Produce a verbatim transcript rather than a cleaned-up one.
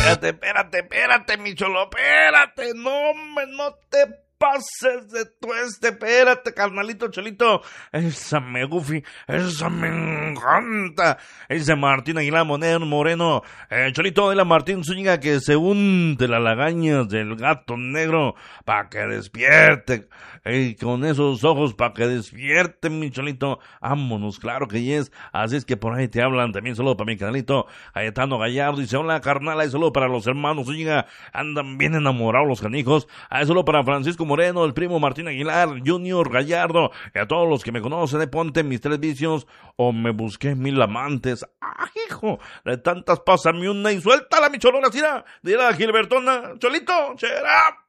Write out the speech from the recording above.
Espérate, espérate, espérate, mi cholo, espérate, no, me, no te pases de tueste, espérate, carnalito, cholito, esa me gufi, esa me encanta, ese Martín Aguilar Moreno, Moreno, eh, cholito de la Martín Zúñiga que se unte las lagañas del gato negro, pa' que despierte, eh, con esos ojos, pa' que despierte, mi cholito, vámonos, claro que yes, así es que por ahí te hablan, también saludo para mi canalito, Cayetano Gallardo, dice, hola carnal, ahí saludo para los hermanos Zúñiga, andan bien enamorados los canijos, ahí saludo para Francisco Moreno, el primo Martín Aguilar, Junior Gallardo, y a todos los que me conocen, eh, ponte mis tres vicios, o me busqué mil amantes, ¡ah, hijo! De tantas pásame una y suéltala, mi cholona, tira, dile a Gilbertona, cholito, cherap.